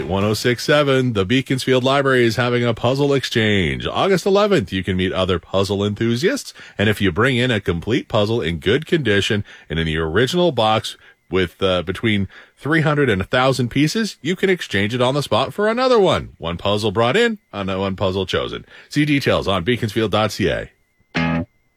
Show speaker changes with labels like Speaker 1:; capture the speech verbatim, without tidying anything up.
Speaker 1: Point one oh six seven, the Beaconsfield Library is having a puzzle exchange. August eleventh, you can meet other puzzle enthusiasts, and if you bring in a complete puzzle in good condition and in the original box with uh, between three hundred and one thousand pieces, you can exchange it on the spot for another one. One puzzle brought in, and one puzzle chosen. See details on beaconsfield dot c a.